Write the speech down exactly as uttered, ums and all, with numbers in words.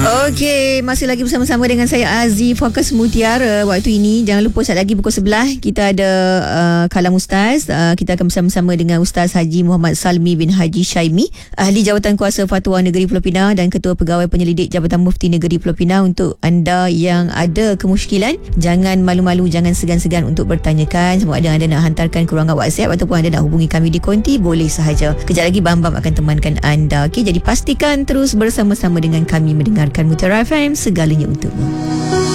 Okey, masih lagi bersama-sama dengan saya Aziz Fokus Mutiara. Waktu ini jangan lupa saat lagi pukul sebelah kita ada uh, Kalam Ustaz. Uh, kita akan bersama-sama dengan Ustaz Haji Muhammad Salmi bin Haji Syaimi, Ahli Jawatan Kuasa Fatwa Negeri Pulau Pinang dan Ketua Pegawai Penyelidik Jabatan Mufti Negeri Pulau Pinang. Untuk anda yang ada kemusykilan, jangan malu-malu, jangan segan-segan untuk bertanyakan. Sama ada anda nak hantarkan ke ruangan WhatsApp ataupun anda nak hubungi kami di konti, boleh sahaja. Kejap lagi Bam Bam akan temankan anda. Okey, jadi pastikan terus bersama-sama dengan kami mendengar Mutiara F M, segalanya untukmu.